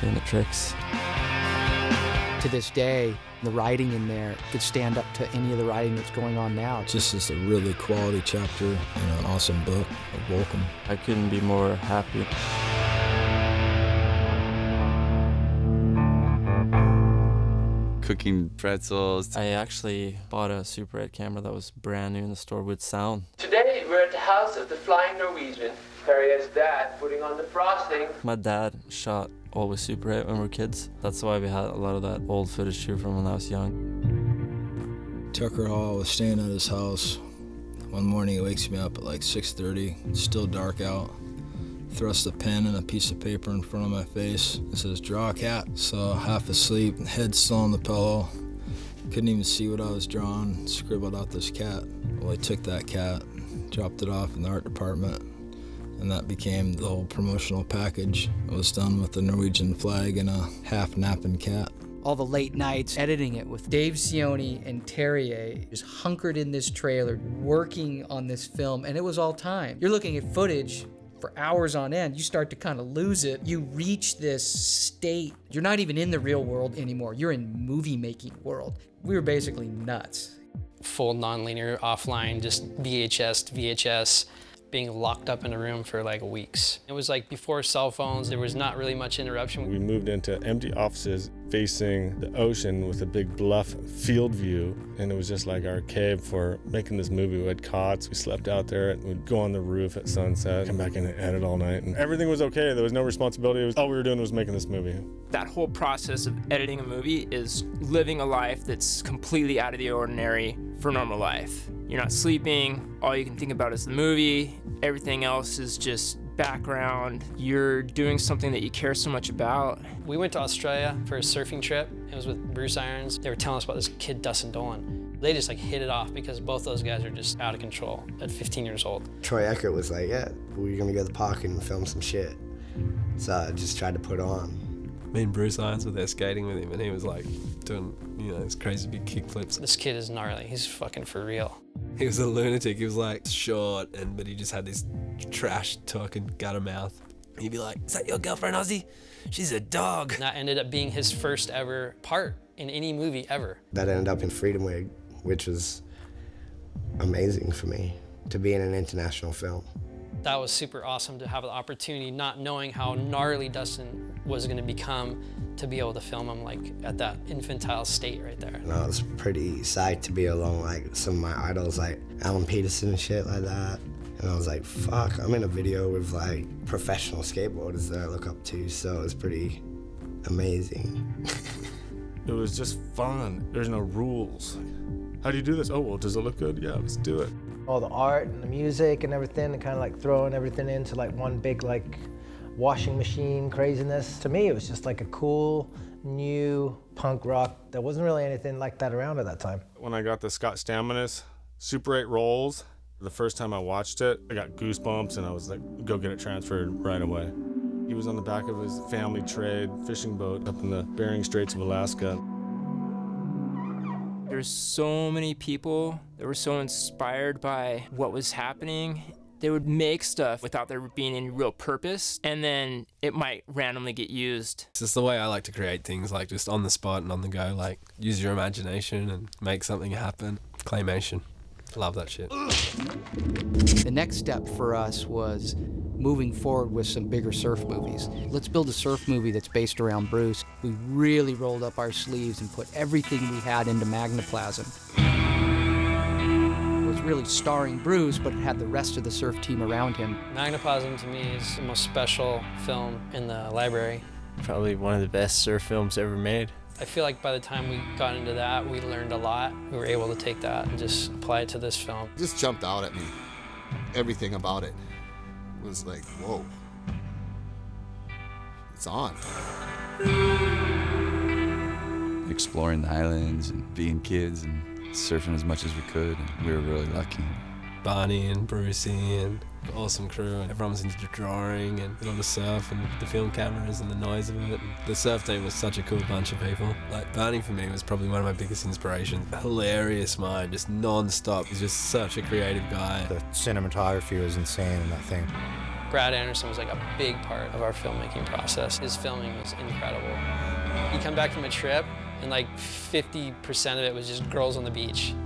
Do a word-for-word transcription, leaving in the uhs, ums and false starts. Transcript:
doing the tricks. To this day, the writing in there could stand up to any of the writing that's going on now. Just as a really quality chapter in an awesome book of Volcom. I couldn't be more happy. Cooking pretzels. I actually bought a Super eight camera that was brand new in the store with sound. Today, we're at the house of the Flying Norwegian. Harriet's dad putting on the frosting. My dad shot always Super eight when we were kids. That's why we had a lot of that old footage here from when I was young. Tucker Hall was staying at his house. One morning he wakes me up at like six thirty. It's still dark out. Thrust a pen and a piece of paper in front of my face. It says, draw a cat. So half asleep, head still on the pillow. Couldn't even see what I was drawing. Scribbled out this cat. Well, I took that cat, dropped it off in the art department, and that became the whole promotional package. It was done with the Norwegian flag and a half-napping cat. All the late nights editing it with Dave Cioni and Terrier just hunkered in this trailer, working on this film, and it was all time. You're looking at footage for hours on end, you start to kind of lose it. You reach this state. You're not even in the real world anymore. You're in movie making world. We were basically nuts. Full non-linear, offline, just V H S to V H S, being locked up in a room for like weeks. It was like before cell phones, there was not really much interruption. We moved into empty offices facing the ocean with a big bluff field view, and it was just like our cave for making this movie. We had cots, we slept out there, and we'd go on the roof at sunset, come back in and edit all night, and everything was okay. There was no responsibility. It was, all we were doing was making this movie. That whole process of editing a movie is living a life that's completely out of the ordinary for normal life. You're not sleeping, all you can think about is the movie, everything else is just background. You're doing something that you care so much about. We went to Australia for a surfing trip. It was with Bruce Irons. They were telling us about this kid, Dustin Dolan. They just like hit it off because both those guys are just out of control at fifteen years old. Troy Eckert was like, yeah, we're gonna go to the park and film some shit. So I just tried to put on. Me and Bruce Irons were there skating with him, and he was like doing, you know, these crazy big kick flips. This kid is gnarly. He's fucking for real. He was a lunatic. He was like short, and but he just had this trash talking gutter mouth. He'd be like, "Is that your girlfriend, Ozzy? She's a dog." And that ended up being his first ever part in any movie ever. That ended up in Freedom Wig, which was amazing for me to be in an international film. That was super awesome to have the opportunity, not knowing how gnarly Dustin was going to become, to be able to film him like at that infantile state right there. And I was pretty psyched to be along like some of my idols like Alan Peterson and shit like that. And I was like, fuck, I'm in a video with like professional skateboarders that I look up to, so it was pretty amazing. It was just fun. There's no rules. How do you do this? Oh, well, does it look good? Yeah, let's do it. All the art and the music and everything, and kind of like throwing everything into like one big like washing machine craziness. To me, it was just like a cool, new punk rock. There wasn't really anything like that around at that time. When I got the Scott Staminis Super eight rolls, the first time I watched it, I got goosebumps, and I was like, go get it transferred right away. He was on the back of his family trade fishing boat up in the Bering Straits of Alaska. There's so many people that were so inspired by what was happening. They would make stuff without there being any real purpose, and then it might randomly get used. It's just the way I like to create things, like just on the spot and on the go, like use your imagination and make something happen. Claymation. Love that shit. The next step for us was moving forward with some bigger surf movies. Let's build a surf movie that's based around Bruce. We really rolled up our sleeves and put everything we had into Magnaplasm. It was really starring Bruce, but it had the rest of the surf team around him. Magnaplasm to me is the most special film in the library. Probably one of the best surf films ever made. I feel like by the time we got into that, we learned a lot. We were able to take that and just apply it to this film. It just jumped out at me. Everything about it was like, whoa, it's on. Exploring the islands and being kids and surfing as much as we could, and we were really lucky. Barney and Brucey and awesome crew, and everyone was into drawing and all the surf and the film cameras and the noise of it. The surf team was such a cool bunch of people. Like Barney for me was probably one of my biggest inspirations. A hilarious mind, just non-stop. He's just such a creative guy. The cinematography was insane in that thing. Brad Anderson was like a big part of our filmmaking process. His filming was incredible. You come back from a trip and like fifty percent of it was just girls on the beach.